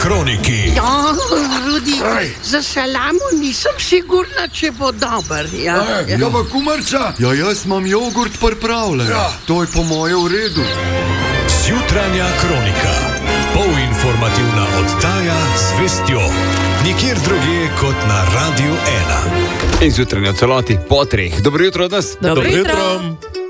kroniki. Ja, Rudi, za salamo nisem sigurna, če bo dober. Ja, pa kumarca? Ja, jaz imam jogurt pripravljen. To je po moje v redu. Jutranja kronika. Polinformativna oddaja z vestjo. Nikjer drugje kot na Radiu 1. In zjutraj v celoti po 3. Dobro jutro od nas. Dobro jutro.